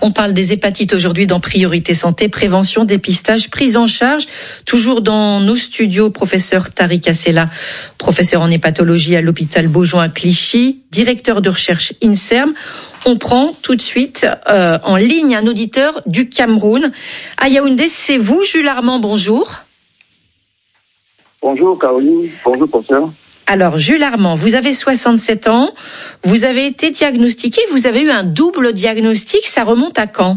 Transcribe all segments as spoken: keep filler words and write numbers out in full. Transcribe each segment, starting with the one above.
On parle des hépatites aujourd'hui dans Priorité Santé, prévention, dépistage, prise en charge. Toujours dans nos studios, professeur Tariq Assela, professeur en hépatologie à l'hôpital Beaujon à Clichy, directeur de recherche INSERM. On prend tout de suite euh, en ligne un auditeur du Cameroun. À Yaoundé, c'est vous, Jules Armand, bonjour. Bonjour Caroline, bonjour professeur. Alors, Jules Armand, vous avez soixante-sept ans, vous avez été diagnostiqué, vous avez eu un double diagnostic, ça remonte à quand ?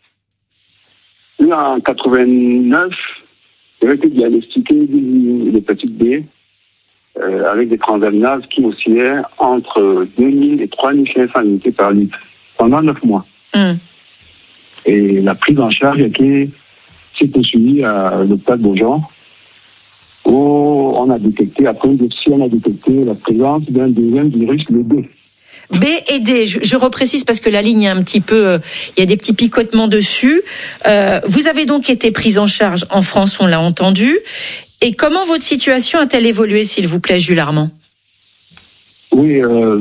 En quatre-vingt-neuf, j'ai été diagnostiqué d'hépatite B euh, avec des transaminases qui oscillaient entre deux mille et trois mille cinq cents unités par litre pendant neuf mois. Mm. Et la prise en charge était, s'est poursuivie à l'hôpital Beaujon, où on a détecté, après une biopsie, on a détecté la présence d'un deuxième virus, le B. B et D, je, je reprécise parce que la ligne est un petit peu, euh, il y a des petits picotements dessus. Euh, vous avez donc été prise en charge en France, on l'a entendu. Et comment votre situation a-t-elle évolué, s'il vous plaît, Jules Armand ? Oui, euh,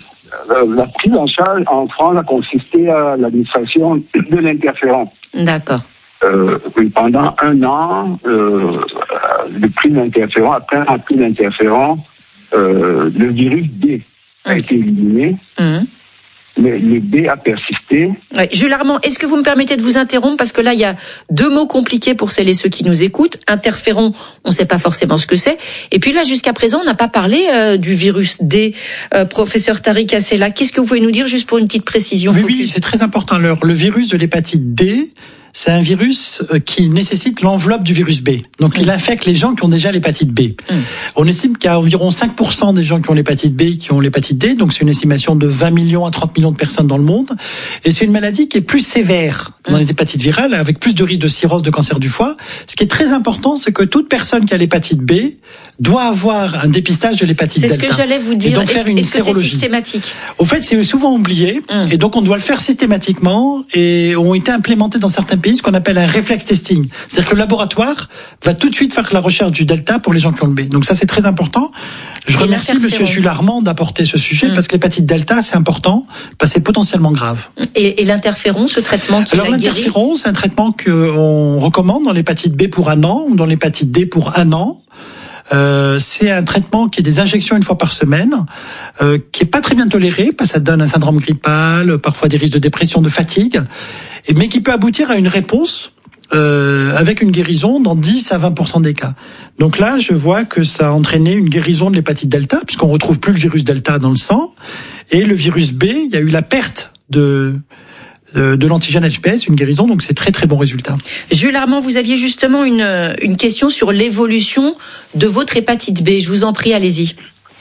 la prise en charge en France a consisté à l'administration de l'interféron. D'accord. Euh, pendant un an, euh, le prix d'interféron, après un prix d'interféron, euh, le virus D a okay. été éliminé, mmh. mais le B a persisté. Ouais. Jules Armand, est-ce que vous me permettez de vous interrompre parce que là, il y a deux mots compliqués pour celles et ceux qui nous écoutent. Interféron, on ne sait pas forcément ce que c'est. Et puis là, jusqu'à présent, on n'a pas parlé euh, du virus D. Euh, professeur Tariq Assela, qu'est-ce que vous pouvez nous dire juste pour une petite précision ? Oui, oui, c'est très important. Alors, le virus de l'hépatite D, c'est un virus qui nécessite l'enveloppe du virus B. Donc, mmh. il infecte les gens qui ont déjà l'hépatite B. Mmh. On estime qu'il y a environ cinq pour cent des gens qui ont l'hépatite B qui ont l'hépatite D. Donc, c'est une estimation de vingt millions à trente millions de personnes dans le monde. Et c'est une maladie qui est plus sévère dans les hépatites virales, avec plus de risque de cirrhose, de cancer du foie. Ce qui est très important, c'est que toute personne qui a l'hépatite B doit avoir un dépistage de l'hépatite delta. C'est ce que j'allais vous dire. Et donc, faire une est-ce que sérologie. C'est systématique ? Au fait, c'est souvent oublié. Mmh. Et donc, on doit le faire systématiquement. Et ont été implémentés dans certains pays ce qu'on appelle un réflexe testing. C'est-à-dire que le laboratoire va tout de suite faire la recherche du delta pour les gens qui ont le B. Donc ça, c'est très important. Je et remercie monsieur Jules Armand d'apporter ce sujet mmh. parce que l'hépatite delta, c'est important parce que c'est potentiellement grave. Et, et l'interféron, ce traitement qui Alors, l'interféron, c'est un traitement qu'on recommande dans l'hépatite B pour un an ou dans l'hépatite D pour un an. Euh, c'est un traitement qui est des injections une fois par semaine, euh, qui est pas très bien toléré parce que ça donne un syndrome grippal, parfois des risques de dépression, de fatigue, et, mais qui peut aboutir à une réponse euh, avec une guérison dans dix à vingt pour cent des cas. Donc là, je vois que ça a entraîné une guérison de l'hépatite delta, puisqu'on retrouve plus le virus delta dans le sang, et le virus B, il y a eu la perte de de l'antigène H P S, une guérison, donc c'est très très bon résultat. Jules Armand, vous aviez justement une, une question sur l'évolution de votre hépatite B. Je vous en prie, allez-y.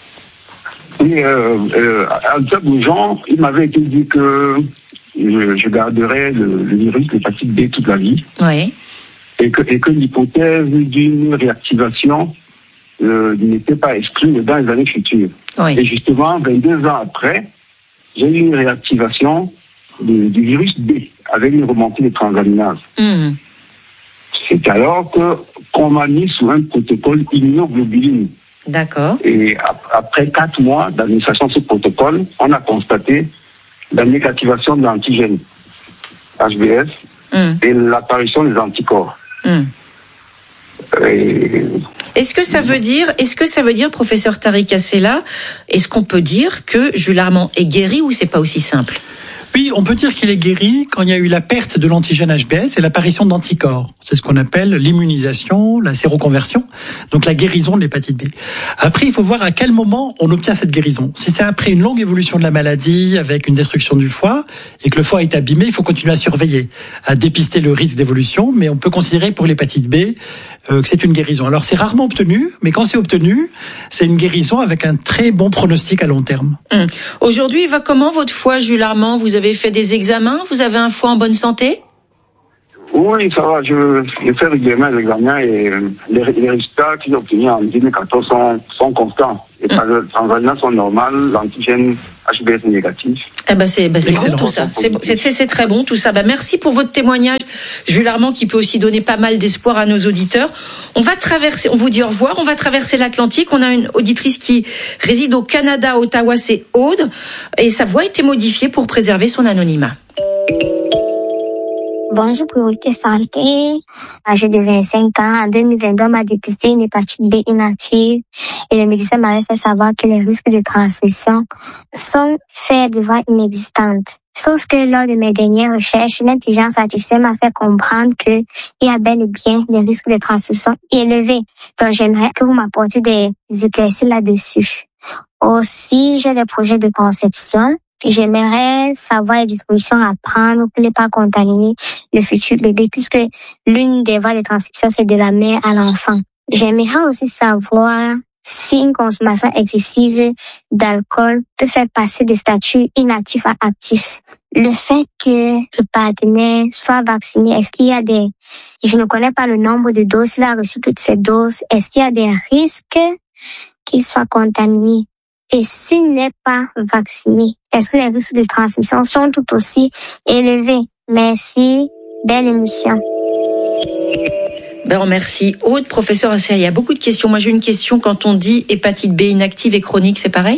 Oui, euh, euh, à Beaujon, il m'avait été dit que je, je garderais le, le virus l'hépatite B toute la vie. Oui. Et que, et que l'hypothèse d'une réactivation euh, n'était pas exclue dans les années futures. Oui. Et justement, vingt-deux ans après, j'ai eu une réactivation Du, du virus B, avec une remontée des transaminases. Mmh. C'est alors que qu'on m'a mis sous un protocole immunoglobuline. D'accord. Et ap- après quatre mois d'administration de ce protocole, on a constaté la négativation de l'antigène H B S mmh. et l'apparition des anticorps. Mmh. Et... Est-ce que ça veut dire, est-ce que ça veut dire, professeur Tariq Assela, est-ce qu'on peut dire que Jules Armand est guéri ou c'est pas aussi simple ? Oui, on peut dire qu'il est guéri quand il y a eu la perte de l'antigène H B S et l'apparition d'anticorps. C'est ce qu'on appelle l'immunisation, la séroconversion, donc la guérison de l'hépatite B. Après, il faut voir à quel moment on obtient cette guérison. Si c'est après une longue évolution de la maladie avec une destruction du foie et que le foie est abîmé, il faut continuer à surveiller, à dépister le risque d'évolution, mais on peut considérer pour l'hépatite B euh, que c'est une guérison. Alors c'est rarement obtenu, mais quand c'est obtenu, c'est une guérison avec un très bon pronostic à long terme. Hum. Aujourd'hui, va comment votre foie, Jules Armand ? Vous avez fait des examens ? Vous avez un foie en bonne santé ? Oui, ça va. Je, je fais régulièrement les examens et les, les résultats que j'ai obtenus en deux mille quatorze sont, sont constants. Les transaminases sont normales, l'antigène H B S est négatif. Eh ben c'est, ben c'est bon tout ça. C'est, c'est, c'est, c'est très bon tout ça. Ben merci pour votre témoignage, Jules Armand, qui peut aussi donner pas mal d'espoir à nos auditeurs. On va traverser, on vous dit au revoir. On va traverser l'Atlantique. On a une auditrice qui réside au Canada, à Ottawa, c'est Aude, et sa voix a été modifiée pour préserver son anonymat. Bonjour, Priorité Santé. Âgée de vingt-cinq ans, en deux mille vingt-deux, on m'a dépisté une hépatite B inactive et le médecin m'avait fait savoir que les risques de transmission sont faibles, voire inexistantes. Sauf que lors de mes dernières recherches, l'intelligence artificielle m'a fait comprendre que il y a bel et bien des risques de transmission élevés. Donc, j'aimerais que vous m'apportiez des éclaircies là-dessus. Aussi, j'ai des projets de conception. J'aimerais savoir les dispositions à prendre pour ne pas contaminer le futur bébé, puisque l'une des voies de transmission, c'est de la mère à l'enfant. J'aimerais aussi savoir si une consommation excessive d'alcool peut faire passer des statuts inactifs à actifs. Le fait que le partenaire soit vacciné, est-ce qu'il y a des... Je ne connais pas le nombre de doses, il a reçu toutes ces doses. Est-ce qu'il y a des risques qu'il soit contaminé? Et s'il n'est pas vacciné, est-ce que les risques de transmission sont tout aussi élevés? Merci. Belle émission. Ben, remercie. Aude, professeur Assea, il y a beaucoup de questions. Moi, j'ai une question. Quand on dit hépatite B inactive et chronique, c'est pareil?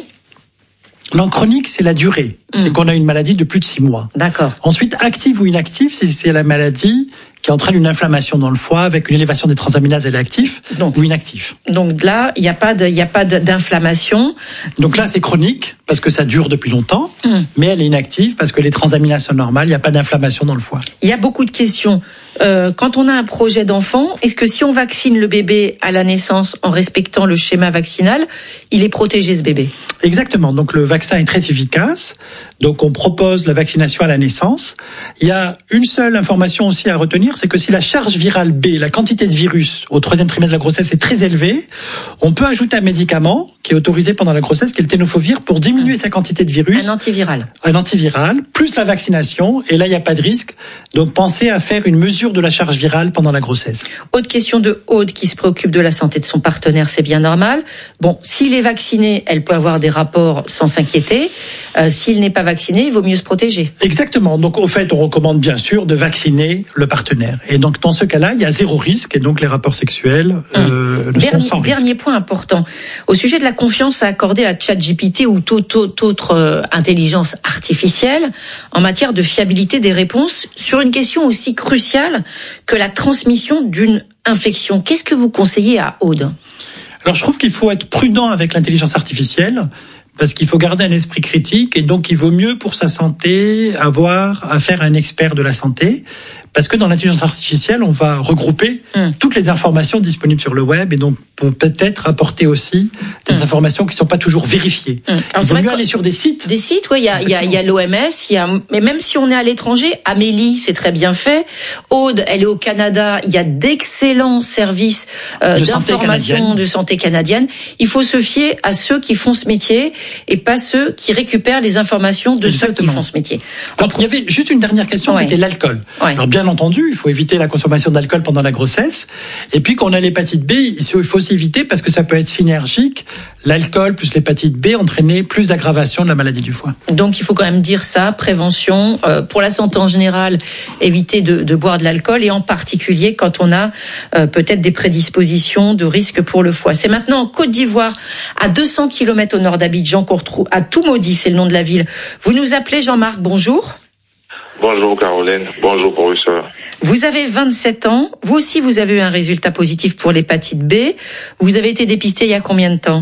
Non, chronique, c'est la durée. Mmh. C'est qu'on a une maladie de plus de six mois. D'accord. Ensuite, active ou inactive, c'est, c'est la maladie qui entraîne une inflammation dans le foie avec une élévation des transaminases, elle est active donc, ou inactive. Donc là, il n'y a pas de, il y a pas de, d'inflammation. Donc là, c'est chronique parce que ça dure depuis longtemps, mmh. mais elle est inactive parce que les transaminases sont normales, il n'y a pas d'inflammation dans le foie. Il y a beaucoup de questions. Euh, quand on a un projet d'enfant, est-ce que si on vaccine le bébé à la naissance en respectant le schéma vaccinal, il est protégé ce bébé? Exactement. Donc le vaccin est très efficace. Donc on propose la vaccination à la naissance. Il y a une seule information aussi à retenir, c'est que si la charge virale B, la quantité de virus au troisième trimestre de la grossesse est très élevée, on peut ajouter un médicament qui est autorisé pendant la grossesse, qui est le tenofovir, pour diminuer mmh. sa quantité de virus. Un antiviral. Un antiviral, plus la vaccination, et là il n'y a pas de risque. Donc pensez à faire une mesure de la charge virale pendant la grossesse. Autre question de Aude qui se préoccupe de la santé de son partenaire, c'est bien normal. Bon, s'il est vacciné, elle peut avoir des rapports sans s'inquiéter. Euh, s'il n'est pas vacciné, il vaut mieux se protéger. Exactement. Donc au fait, on recommande bien sûr de vacciner le partenaire. Et donc dans ce cas-là, il y a zéro risque et donc les rapports sexuels euh, ne dernier, sont sans risque. Dernier point important. Au sujet de la confiance à accorder à ChatGPT ou toute autre euh, intelligence artificielle en matière de fiabilité des réponses sur une question aussi cruciale que la transmission d'une infection. Qu'est-ce que vous conseillez à Aude ? Alors je trouve qu'il faut être prudent avec l'intelligence artificielle parce qu'il faut garder un esprit critique et donc il vaut mieux pour sa santé avoir affaire à un expert de la santé. Parce que dans l'intelligence artificielle, on va regrouper mmh. toutes les informations disponibles sur le web et donc peut peut-être apporter aussi des mmh. informations qui ne sont pas toujours vérifiées. Mmh. Alors, il vaut mieux aller sur des sites. Des sites, oui. Il y a, il y a, il y a l'O M S, il y a, mais même si on est à l'étranger, Amélie, c'est très bien fait. Aude, elle est au Canada. Il y a d'excellents services euh, de d'information santé de santé canadienne. Il faut se fier à ceux qui font ce métier et pas ceux qui récupèrent les informations de Exactement. ceux qui font ce métier. Alors, il y avait juste une dernière question, ouais. c'était l'alcool. Ouais. Alors, bien entendu, il faut éviter la consommation d'alcool pendant la grossesse. Et puis, quand on a l'hépatite B, il faut s'éviter parce que ça peut être synergique. L'alcool plus l'hépatite B entraîner plus d'aggravation de la maladie du foie. Donc, il faut quand même dire ça, prévention. Euh, pour la santé en général, éviter de, de boire de l'alcool et en particulier quand on a euh, peut-être des prédispositions de risque pour le foie. C'est maintenant en Côte d'Ivoire, à deux cents kilomètres au nord d'Abidjan, qu'on retrouve à Toumaudi, c'est le nom de la ville. Vous nous appelez Jean-Marc, bonjour. Bonjour Caroline, bonjour professeur. Vous avez vingt-sept ans, vous aussi vous avez eu un résultat positif pour l'hépatite B. Vous avez été dépisté il y a combien de temps ?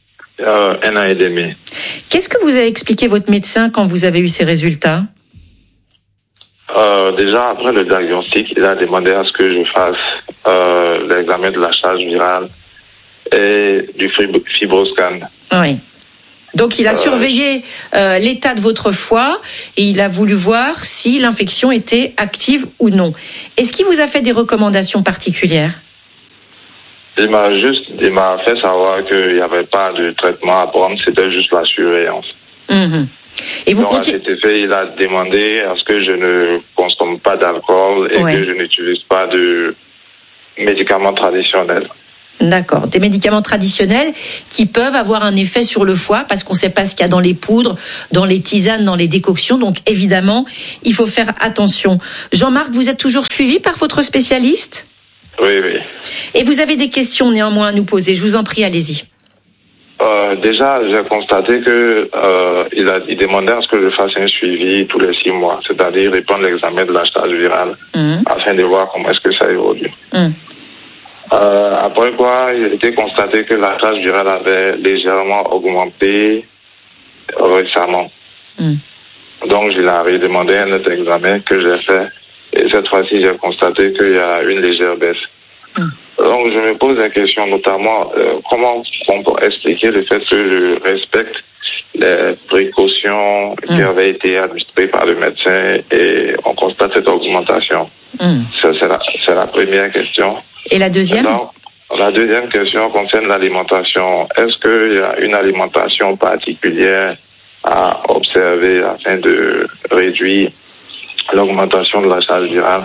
euh, Un an et demi. Qu'est-ce que vous avez expliqué votre médecin quand vous avez eu ces résultats ? euh, Déjà après le diagnostic, il a demandé à ce que je fasse euh, l'examen de la charge virale et du fibroscan. Oui. Donc il a surveillé euh, l'état de votre foie et il a voulu voir si l'infection était active ou non. Est-ce qu'il vous a fait des recommandations particulières ? Il m'a juste, il m'a fait savoir qu'il n'y avait pas de traitement à prendre, c'était juste la surveillance. Mmh. Et vous Donc, continue... à cet effet, il a demandé à ce que je ne consomme pas d'alcool et ouais. que je n'utilise pas de médicaments traditionnels. D'accord. Des médicaments traditionnels qui peuvent avoir un effet sur le foie parce qu'on ne sait pas ce qu'il y a dans les poudres, dans les tisanes, dans les décoctions. Donc évidemment, il faut faire attention. Jean-Marc, vous êtes toujours suivi par votre spécialiste ? Oui, oui. Et vous avez des questions néanmoins à nous poser. Je vous en prie, allez-y. euh, déjà, j'ai constaté que euh, il, a, il demandait à ce que je fasse un suivi tous les six mois, c'est-à-dire répondre l'examen de la charge virale mmh. afin de voir comment est-ce que ça évolue. Mmh. Euh, après quoi, il a été constaté que la charge virale avait légèrement augmenté récemment. Mmh. Donc, je l'avais demandé un autre examen que j'ai fait. Et cette fois-ci, j'ai constaté qu'il y a une légère baisse. Mmh. Donc, je me pose la question, notamment, euh, comment on peut expliquer le fait que je respecte les précautions mmh. qui avaient été administrées par le médecin et on constate cette augmentation. Mmh. Ça, c'est la, c'est la première question. Et la deuxième? Donc, la deuxième question concerne l'alimentation. Est-ce qu'il y a une alimentation particulière à observer afin de réduire l'augmentation de la charge virale?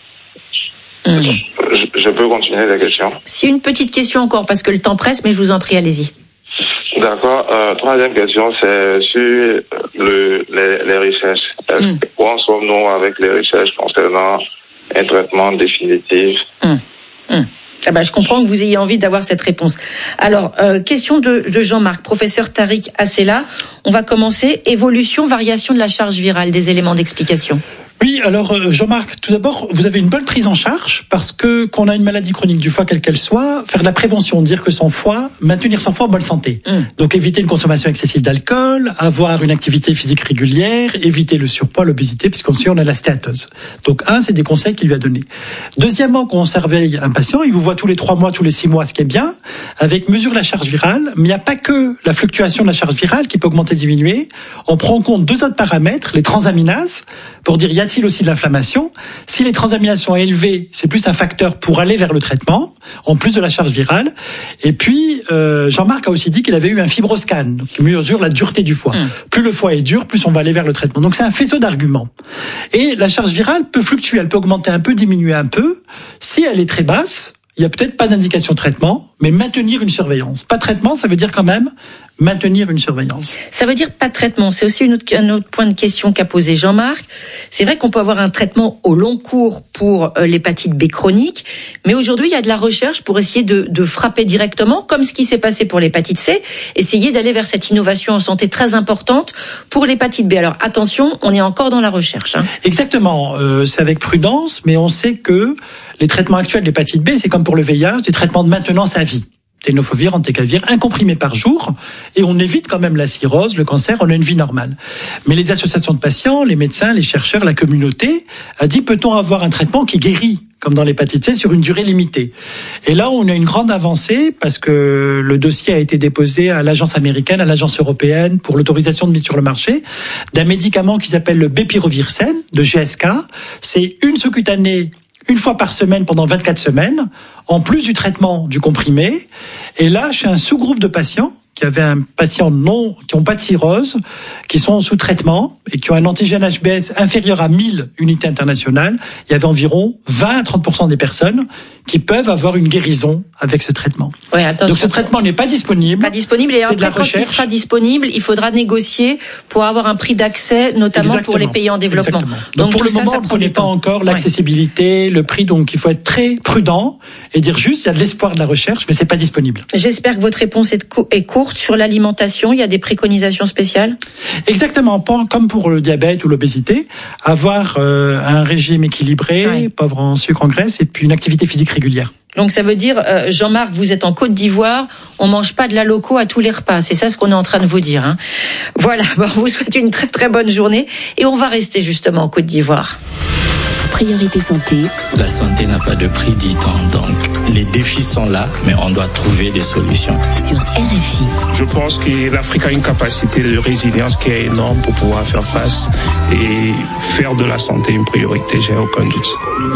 Mmh. Je, je peux continuer la question? Si, une petite question encore, parce que le temps presse, mais je vous en prie, allez-y. D'accord. Euh, troisième question, c'est sur le, les, les recherches. Mmh. Où en sommes-nous avec les recherches concernant un traitement définitif? Mmh. Mmh. Ah bah, je comprends que vous ayez envie d'avoir cette réponse. Alors, euh, question de, de Jean-Marc, professeur Tariq Assela. On va commencer. Évolution, variation de la charge virale, des éléments d'explication. Oui, alors Jean-Marc, tout d'abord, vous avez une bonne prise en charge parce que quand on a une maladie chronique du foie, quelle qu'elle soit, faire de la prévention, dire que son foie, maintenir son foie en bonne santé. Mmh. Donc éviter une consommation excessive d'alcool, avoir une activité physique régulière, éviter le surpoids, l'obésité, puisqu'on sait on a la stéatose. Donc un, c'est des conseils qu'il lui a donnés. Deuxièmement, quand on surveille un patient, il vous voit tous les trois mois, tous les six mois, ce qui est bien, avec mesure de la charge virale, mais il n'y a pas que la fluctuation de la charge virale qui peut augmenter, diminuer. On prend en compte deux autres paramètres, les transaminases, pour dire y a-t-il aussi de l'inflammation. Si les transaminases sont élevées, c'est plus un facteur pour aller vers le traitement, en plus de la charge virale. Et puis, euh, Jean-Marc a aussi dit qu'il avait eu un fibroscan, qui mesure la dureté du foie. Mmh. Plus le foie est dur, plus on va aller vers le traitement. Donc c'est un faisceau d'arguments. Et la charge virale peut fluctuer, elle peut augmenter un peu, diminuer un peu. Si elle est très basse, il n'y a peut-être pas d'indication de traitement, mais maintenir une surveillance. Pas de traitement, ça veut dire quand même maintenir une surveillance. Ça veut dire pas de traitement. C'est aussi une autre, un autre point de question qu'a posé Jean-Marc. C'est vrai qu'on peut avoir un traitement au long cours pour euh, l'hépatite B chronique, mais aujourd'hui, il y a de la recherche pour essayer de, de frapper directement, comme ce qui s'est passé pour l'hépatite C, essayer d'aller vers cette innovation en santé très importante pour l'hépatite B. Alors attention, on est encore dans la recherche. Hein. Exactement. Euh, c'est avec prudence, mais on sait que les traitements actuels de l'hépatite B, c'est comme pour le V I H, des traitements de maintenance à vie. Tenofovir, entecavir, un comprimé par jour, et on évite quand même la cirrhose, le cancer, on a une vie normale. Mais les associations de patients, les médecins, les chercheurs, la communauté a dit peut-on avoir un traitement qui guérit, comme dans l'hépatite C, sur une durée limitée. Et là, on a une grande avancée parce que le dossier a été déposé à l'agence américaine, à l'agence européenne pour l'autorisation de mise sur le marché d'un médicament qui s'appelle le Bepirovirsen de G S K. C'est une sous-cutanée une fois par semaine pendant vingt-quatre semaines, en plus du traitement du comprimé. Et là, chez un sous-groupe de patients, qui avaient un patient non, qui n'ont pas de cirrhose, qui sont sous traitement et qui ont un antigène H B S inférieur à mille unités internationales, il y avait environ vingt à trente pour cent des personnes qui peuvent avoir une guérison avec ce traitement. Oui, attention. Donc ce traitement n'est pas disponible. Pas disponible. Et après, quand il sera disponible, il faudra négocier pour avoir un prix d'accès, notamment Exactement. pour les pays en développement. Exactement. Donc, donc pour le ça, moment, ça on ne connaît pas encore l'accessibilité, ouais. le prix. Donc il faut être très prudent et dire juste, il y a de l'espoir de la recherche, mais c'est pas disponible. J'espère que votre réponse est, co- est courte. Sur l'alimentation, il y a des préconisations spéciales? Exactement, comme pour le diabète ou l'obésité, avoir euh, un régime équilibré, ouais. pauvre en sucre, en graisse, et puis une activité physique régulière. Donc ça veut dire, euh, Jean-Marc, vous êtes en Côte d'Ivoire, on mange pas de la loco à tous les repas, c'est ça ce qu'on est en train de vous dire. Hein. Voilà, bon, on vous souhaite une très très bonne journée et on va rester justement en Côte d'Ivoire. Priorité santé. La santé n'a pas de prix, dit-on. Donc, les défis sont là, mais on doit trouver des solutions. Sur R F I. Je pense que l'Afrique a une capacité de résilience qui est énorme pour pouvoir faire face et faire de la santé une priorité, j'ai aucun doute.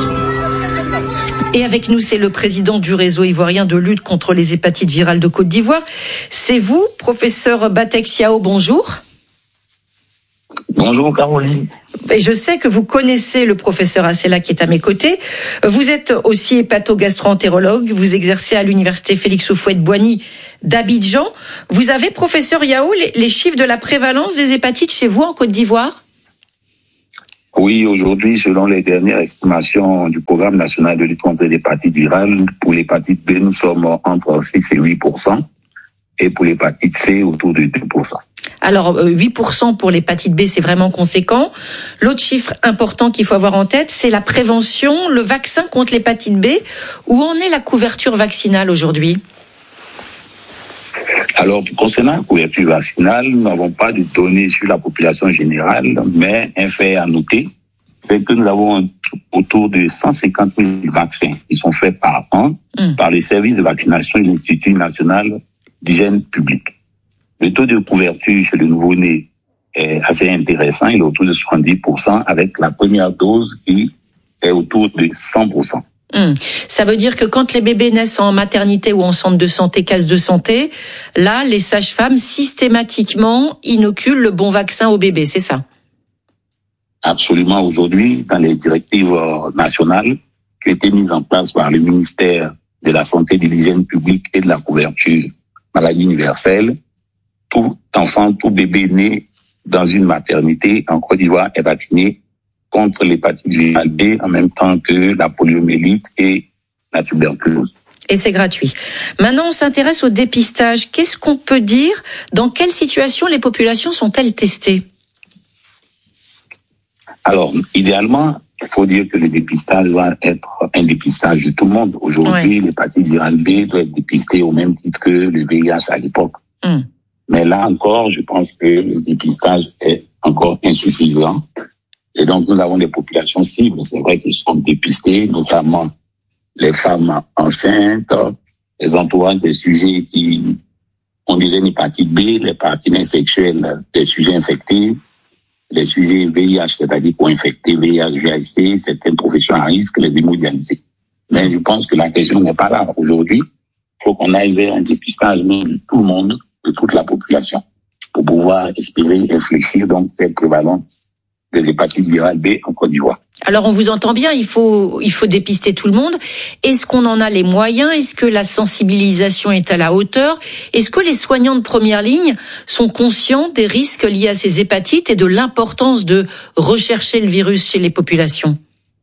Et avec nous, c'est le président du réseau ivoirien de lutte contre les hépatites virales de Côte d'Ivoire. C'est vous, professeur Batek Siao, bonjour. Bonjour Caroline. Et je sais que vous connaissez le professeur Assela qui est à mes côtés. Vous êtes aussi hépatogastro-entérologue. Vous exercez à l'université Félix Houphouët-Boigny d'Abidjan. Vous avez, professeur Yao, les chiffres de la prévalence des hépatites chez vous en Côte d'Ivoire? Oui, aujourd'hui, selon les dernières estimations du programme national de lutte contre l'hépatite virale, pour l'hépatite B, nous sommes entre six et huit pour cent. et pour l'hépatite C, autour de deux pour cent. Alors, huit pour cent pour l'hépatite B, c'est vraiment conséquent. L'autre chiffre important qu'il faut avoir en tête, c'est la prévention, le vaccin contre l'hépatite B. Où en est la couverture vaccinale aujourd'hui ? Alors, concernant la couverture vaccinale, nous n'avons pas de données sur la population générale, mais un fait à noter, c'est que nous avons autour de cent cinquante mille vaccins qui sont faits par an mmh. par les services de vaccination de l'Institut national d'hygiène publique. Le taux de couverture chez le nouveau-né est assez intéressant, il est autour de soixante-dix pour cent avec la première dose qui est autour de cent pour cent. Hum. Ça veut dire que quand les bébés naissent en maternité ou en centre de santé, case de santé, là, les sages-femmes systématiquement inoculent le bon vaccin au bébé, c'est ça ? Absolument. Aujourd'hui, dans les directives nationales qui ont été mises en place par le ministère de la Santé, de l'Hygiène publique et de la couverture maladie universelle, tout enfant, tout bébé né dans une maternité en Côte d'Ivoire est vacciné contre l'hépatite virale B en même temps que la poliomyélite et la tuberculose. Et c'est gratuit. Maintenant, on s'intéresse au dépistage. Qu'est-ce qu'on peut dire ? Dans quelle situation les populations sont-elles testées ? Alors, idéalement, il faut dire que le dépistage doit être un dépistage de tout le monde. Aujourd'hui, ouais. l'hépatite virale B doit être dépistée au même titre que le V I H à l'époque. Mm. Mais là encore, je pense que le dépistage est encore insuffisant. Et donc, nous avons des populations cibles. C'est vrai qu'ils sont dépistées, notamment les femmes enceintes, les entourages des sujets qui ont déjà une hépatite B, les partenaires sexuels des sujets infectés, les sujets V I H, c'est-à-dire pour infecter V I H, V I H C, certaines professions à risque, les hémodialysés. Mais je pense que la question n'est pas là. Aujourd'hui, il faut qu'on aille vers un dépistage de tout le monde, de toute la population, pour pouvoir espérer réfléchir donc cette prévalence des hépatites virales B en Côte d'Ivoire. Alors on vous entend bien, il faut il faut dépister tout le monde. Est-ce qu'on en a les moyens ? Est-ce que la sensibilisation est à la hauteur ? Est-ce que les soignants de première ligne sont conscients des risques liés à ces hépatites et de l'importance de rechercher le virus chez les populations ?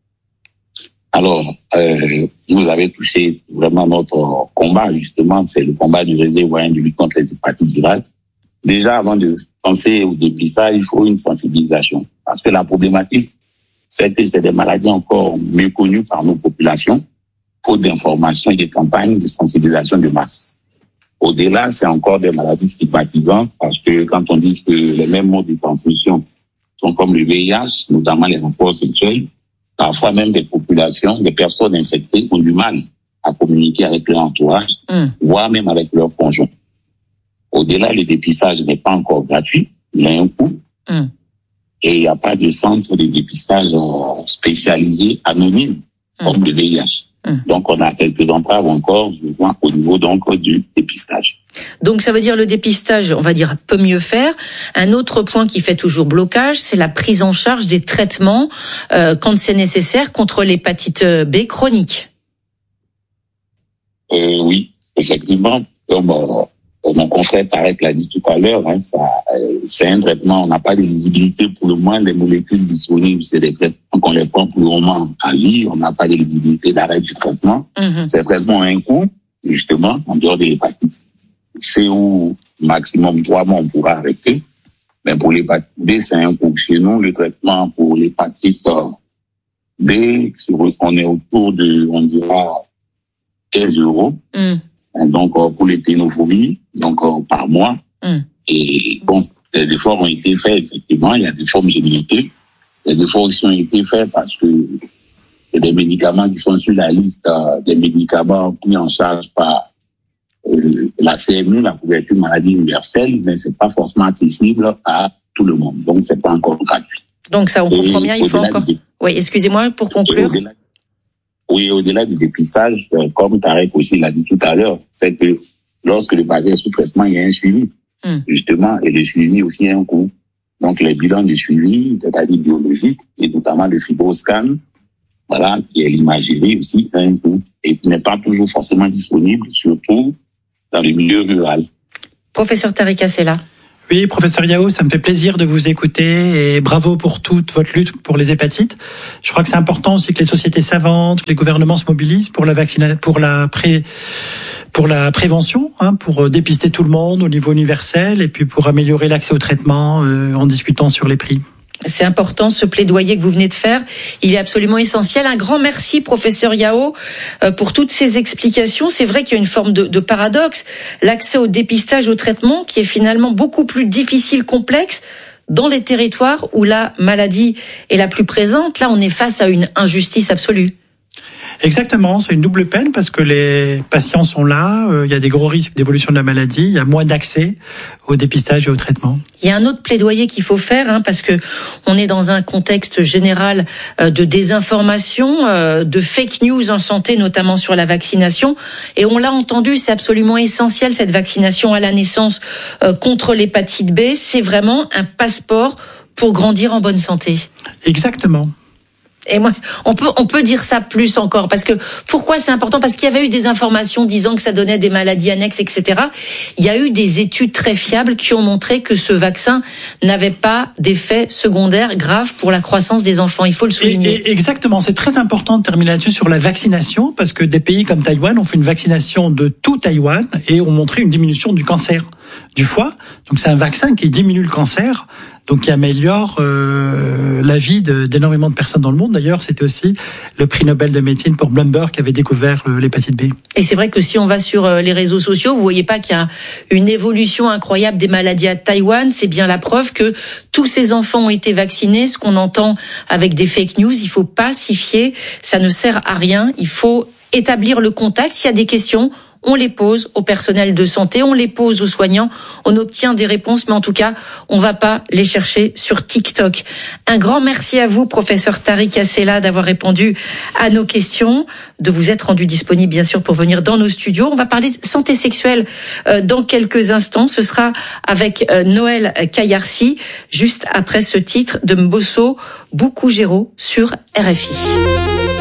Alors, euh, vous avez touché vraiment notre combat, justement, c'est le combat du réseau ivoirien de lutte contre les hépatites virales. Déjà, avant de penser au dépistage, il faut une sensibilisation. Parce que la problématique, c'est que c'est des maladies encore méconnues par nos populations, faute d'informations et de campagnes de sensibilisation de masse. Au-delà, c'est encore des maladies stigmatisantes, parce que quand on dit que les mêmes modes de transmission sont comme le V I H, notamment les rapports sexuels, parfois même des populations, des personnes infectées ont du mal à communiquer avec leur entourage, mmh. voire même avec leur conjoint. Au-delà, le dépistage n'est pas encore gratuit, il a un coût. Mmh. Et il n'y a pas de centre de dépistage spécialisé anonyme mmh. comme le V I H. Mmh. Donc, on a quelques entraves encore au niveau donc du dépistage. Donc, ça veut dire le dépistage, on va dire, peut mieux faire. Un autre point qui fait toujours blocage, c'est la prise en charge des traitements euh, quand c'est nécessaire contre l'hépatite B chronique. Euh, oui, effectivement. Comme, euh, mon confrère Tarek l'a dit tout à l'heure, hein, ça, euh, c'est un traitement, on n'a pas de visibilité pour le moins des molécules disponibles, c'est des traitements qu'on les prend pour le moment à vie, on n'a pas de visibilité d'arrêt du traitement. Mm-hmm. Ces traitements ont un coût, justement, en dehors de l'hépatite C où maximum trois mois on pourra arrêter, mais pour l'hépatite B, c'est un coût. Chez nous, le traitement pour l'hépatite B, on est autour de, on dira, quinze euros. Mm. Donc, pour les ténophobies, donc par mois. Mm. Et bon, des efforts ont été faits, effectivement. Il y a des formes génétiques. Les efforts aussi ont été faits parce que il y a des médicaments qui sont sur la liste euh, des médicaments pris en charge par euh, la C M U, la couverture maladie universelle, mais c'est pas forcément accessible à tout le monde. Donc, c'est pas encore gratuit. Donc, ça, on comprend bien, il faut encore... Du... Oui, excusez-moi, pour conclure. Au-delà... Oui, au-delà du dépistage, comme Tarek aussi l'a dit tout à l'heure, c'est que lorsque le patient est sous traitement, il y a un suivi, mm. justement, et le suivi aussi a un coût. Donc, les bilans de suivi, c'est-à-dire biologique, et notamment le fibroscan, voilà, qui est l'imagerie aussi, a un coût, et qui n'est pas toujours forcément disponible, surtout dans le milieu rural. Professeur Tariq Assela. Oui, professeur Yao, ça me fait plaisir de vous écouter et bravo pour toute votre lutte pour les hépatites. Je crois que c'est important aussi que les sociétés savantes, que les gouvernements se mobilisent pour la vaccination, pour la pré pour la prévention, hein, pour dépister tout le monde au niveau universel et puis pour améliorer l'accès au traitement euh, en discutant sur les prix. C'est important, ce plaidoyer que vous venez de faire. Il est absolument essentiel. Un grand merci, professeur Yao, pour toutes ces explications. C'est vrai qu'il y a une forme de, de paradoxe. L'accès au dépistage, au traitement, qui est finalement beaucoup plus difficile, complexe, dans les territoires où la maladie est la plus présente. Là, on est face à une injustice absolue. Exactement, c'est une double peine parce que les patients sont là, euh, il y a des gros risques d'évolution de la maladie, il y a moins d'accès au dépistage et au traitement. Il y a un autre plaidoyer qu'il faut faire, hein, parce que on est dans un contexte général euh, de désinformation, euh, de fake news en santé, notamment sur la vaccination. Et on l'a entendu, c'est absolument essentiel, cette vaccination à la naissance euh, contre l'hépatite B. C'est vraiment un passeport pour grandir en bonne santé. Exactement. Et moi, on peut, on peut dire ça plus encore, parce que pourquoi c'est important? Parce qu'il y avait eu des informations disant que ça donnait des maladies annexes, et cetera. Il y a eu des études très fiables qui ont montré que ce vaccin n'avait pas d'effets secondaires graves pour la croissance des enfants. Il faut le souligner. Et, et exactement, c'est très important de terminer là-dessus sur la vaccination, parce que des pays comme Taïwan ont fait une vaccination de tout Taïwan et ont montré une diminution du cancer du foie. Donc c'est un vaccin qui diminue le cancer, donc qui améliore euh, la vie de, d'énormément de personnes dans le monde. D'ailleurs, c'était aussi le prix Nobel de médecine pour Blumber qui avait découvert le, l'hépatite B. Et c'est vrai que si on va sur les réseaux sociaux, vous voyez pas qu'il y a une évolution incroyable des maladies à Taïwan. C'est bien la preuve que tous ces enfants ont été vaccinés. Ce qu'on entend avec des fake news, il faut pas s'y fier. Ça ne sert à rien. Il faut établir le contact. S'il y a des questions, on les pose au personnel de santé, on les pose aux soignants, on obtient des réponses, mais en tout cas, on va pas les chercher sur TikTok. Un grand merci à vous, professeur Tariq Assela, d'avoir répondu à nos questions, de vous être rendu disponible, bien sûr, pour venir dans nos studios. On va parler de santé sexuelle euh, dans quelques instants. Ce sera avec euh, Noël Kayarsi, juste après ce titre de Mbosso Boukouguéro sur R F I.